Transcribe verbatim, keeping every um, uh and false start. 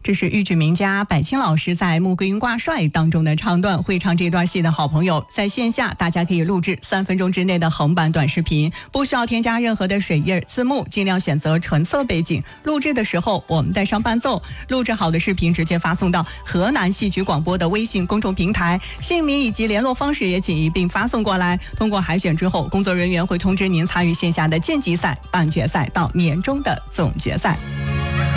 这是豫剧名家柏青老师在《穆桂英挂帅》当中的唱段。会唱这段戏的好朋友，在线下大家可以录制三分钟之内的横版短视频，不需要添加任何的水印字幕，尽量选择纯色背景。录制的时候我们带上伴奏，录制好的视频直接发送到河南戏曲广播的微信公众平台，姓名以及联络方式也请一并发送过来。通过海选之后，工作人员会通知您参与线下的晋级赛、半决赛到年终的总决赛。